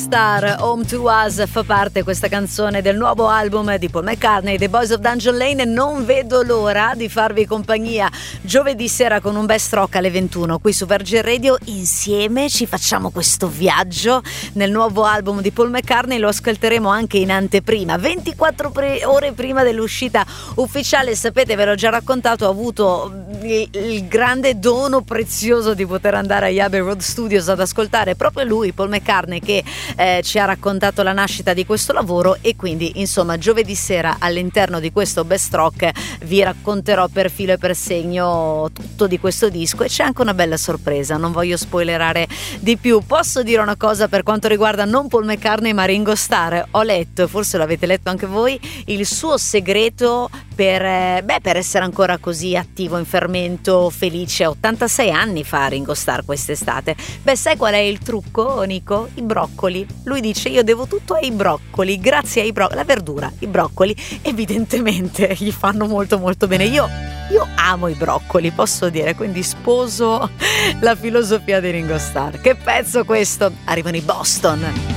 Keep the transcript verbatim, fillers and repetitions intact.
Star, Home to Us fa parte questa canzone del nuovo album di Paul McCartney, The Boys of Dungeon Lane. Non vedo l'ora di farvi compagnia giovedì sera con un best rock alle ventuno qui su Virgin Radio. Insieme ci facciamo questo viaggio nel nuovo album di Paul McCartney. Lo ascolteremo anche in anteprima, ventiquattro pre- ore prima dell'uscita ufficiale. Sapete, ve l'ho già raccontato, ho avuto il, il grande dono prezioso di poter andare agli Abbey Road Studios ad ascoltare proprio lui, Paul McCartney, che Eh, ci ha raccontato la nascita di questo lavoro. E quindi insomma giovedì sera all'interno di questo best rock vi racconterò per filo e per segno tutto di questo disco, e c'è anche una bella sorpresa, non voglio spoilerare di più. Posso dire una cosa per quanto riguarda non Paul McCartney ma Ringo Starr? Ho letto, forse l'avete letto anche voi, il suo segreto per, eh, beh, per essere ancora così attivo, in fermento, felice. ottantasei anni fa Ringo Starr quest'estate. Beh, sai qual è il trucco, Nico? I broccoli. Lui dice: io devo tutto ai broccoli, grazie ai broccoli, la verdura, i broccoli evidentemente gli fanno molto molto bene. Io, io amo i broccoli, posso dire, quindi sposo la filosofia di Ringo Starr. Che pezzo questo? Arrivano i Boston.